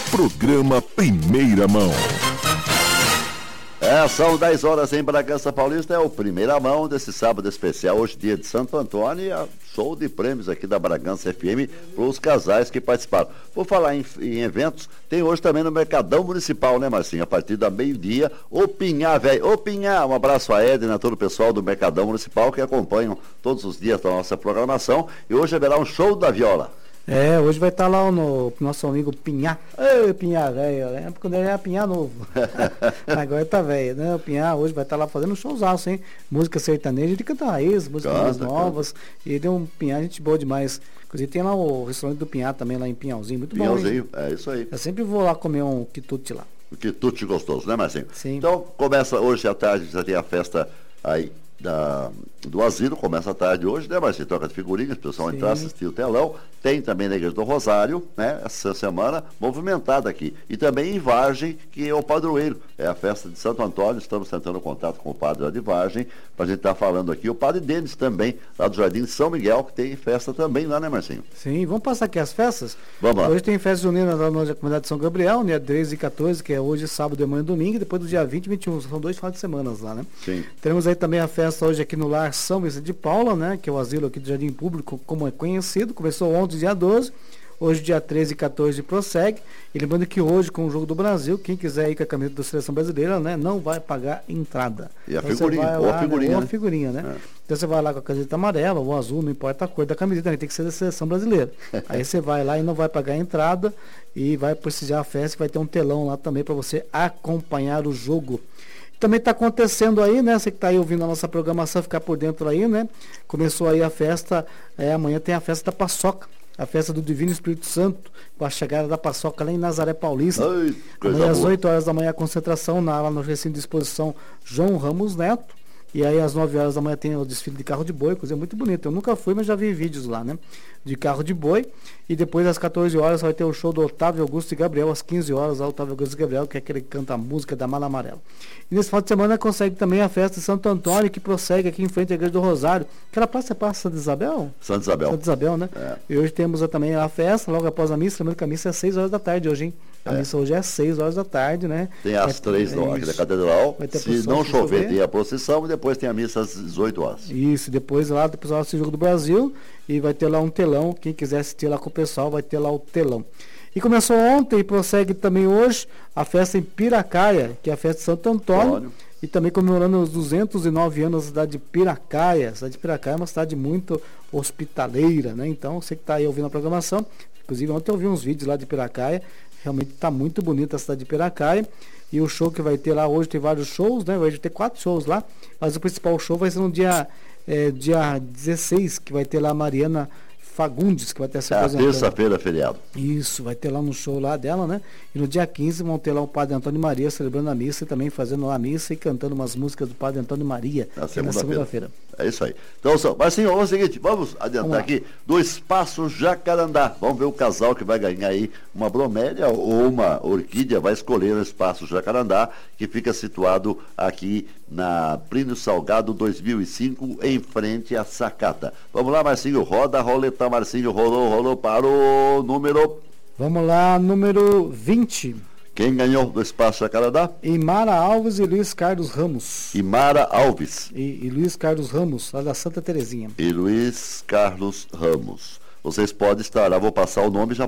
Programa Primeira Mão. São 10 horas em Bragança Paulista, é o Primeira Mão desse sábado especial, hoje dia de Santo Antônio, e show de prêmios aqui da Bragança FM para os casais que participaram. Por falar em eventos, tem hoje também no Mercadão Municipal, né, Marcinho? A partir da meio-dia, o Pinhá, velho. Ô Pinhá, um abraço a Edna, todo o pessoal do Mercadão Municipal que acompanham todos os dias da nossa programação, e hoje haverá um show da viola. Hoje vai estar lá o nosso amigo Pinhá. Ei, Pinhá velho, lembra quando ele era Pinhá novo. Agora tá velho, né? O Pinhá hoje vai estar lá fazendo um showzaço, hein? Música sertaneja, de cantar raiz, músicas novas. E deu um Pinhá, gente boa demais. Inclusive tem lá o restaurante do Pinhá também, lá em Pinhalzinho, muito Pinhalzinho, bom. é isso aí. Eu sempre vou lá comer um quitute lá. Um quitute gostoso, né, Marcinho? Sim. Então, começa hoje à tarde, já tem a festa aí do asilo, começa à tarde hoje, né, Marcinho? Troca de figurinhas, o pessoal entrar, assistir o telão. Tem também na Igreja do Rosário, né? Essa semana movimentada aqui. E também em Vargem, que é o padroeiro. É a festa de Santo Antônio. Estamos tentando contato com o padre lá de Vargem, para a gente estar falando aqui. O padre Denis também, lá do Jardim São Miguel, que tem festa também lá, né, Marcinho? Sim, vamos passar aqui as festas? Vamos lá. Hoje tem festa junina lá na comunidade de São Gabriel, dia 13 e 14, que é hoje, sábado, amanhã e domingo, e depois do dia 20 e 21. São 2 finais de semana lá, né? Sim. Teremos aí também a festa hoje aqui no Lar São Vicente de Paula, né? Que é o asilo aqui do Jardim Público, como é conhecido. Começou ontem, dia 12. Hoje, dia 13 e 14, prossegue. E lembrando que hoje, com o Jogo do Brasil, quem quiser ir com a camisa da Seleção Brasileira, né, não vai pagar entrada. E a então, figurinha, ou a figurinha. Ou a figurinha, né? Então você vai lá com a camiseta amarela ou azul, não importa a cor da camiseta, tem que ser da Seleção Brasileira. Aí você vai lá e não vai pagar entrada e vai prestigiar a festa, vai ter um telão lá também para você acompanhar o jogo. Também está acontecendo aí, né? Você que está aí ouvindo a nossa programação, ficar por dentro aí, né? Começou aí a festa, amanhã tem a festa da Paçoca. A festa do Divino Espírito Santo, com a chegada da paçoca lá em Nazaré Paulista. Amanhã às 8 horas da manhã a concentração lá no recinto de exposição João Ramos Neto. E aí às 9 horas da manhã tem o desfile de carro de boi, coisa muito bonita. Eu nunca fui, mas já vi vídeos lá, né? De carro de boi. E depois às 14 horas vai ter o show do Otávio Augusto e Gabriel. Às 15 horas, o Otávio Augusto e Gabriel, que é aquele que canta a música da Mala Amarela. E nesse final de semana consegue também a festa de Santo Antônio, que prossegue aqui em frente à Igreja do Rosário. Aquela praça é Praça Santa Isabel? Santa Isabel. Santa Isabel, né? E hoje temos também a festa, logo após a missa. Lembrando que a missa é 6 horas da tarde hoje, hein? A missa hoje é às 6 horas da tarde, né? Tem às 3 aqui da Catedral. Se não chover, tem a procissão e depois tem a missa às 18 horas. Isso, depois lá do pessoal do Jogo do Brasil e vai ter lá um telão. Quem quiser assistir lá com o pessoal vai ter lá o telão. E começou ontem e prossegue também hoje a festa em Piracaia, que é a festa de Santo Antônio. E também comemorando os 209 anos da cidade de Piracaia. A cidade de Piracaia é uma cidade muito hospitaleira, né? Então, você que está aí ouvindo a programação, inclusive ontem eu vi uns vídeos lá de Piracaia, realmente está muito bonita a cidade de Piracaia. E o show que vai ter lá hoje, tem vários shows, né? Vai ter 4 shows lá, mas o principal show vai ser no dia 16, que vai ter lá a Mariana Fagundes, que vai ter se apresentando. Terça-feira, feriado. Isso, vai ter lá no show lá dela, né? E no dia 15 vão ter lá o Padre Antônio Maria celebrando a missa e também fazendo lá a missa e cantando umas músicas do Padre Antônio Maria na segunda-feira. É isso aí. Então, Marcinho, vamos ao seguinte, vamos adiantar aqui do Espaço Jacarandá. Vamos ver o casal que vai ganhar aí uma bromélia ou uma orquídea, vai escolher o Espaço Jacarandá, que fica situado aqui na Plínio Salgado 2005, em frente à Sacata. Vamos lá, Marcinho, roda a roleta, Marcinho, rolou, parou, número... Vamos lá, número 20. Quem ganhou do Espaço Jacarandá? Imara Alves e Luiz Carlos Ramos. Imara Alves. E Luiz Carlos Ramos, lá da Santa Terezinha. E Luiz Carlos Ramos. Vocês podem estar lá, vou passar o nome, já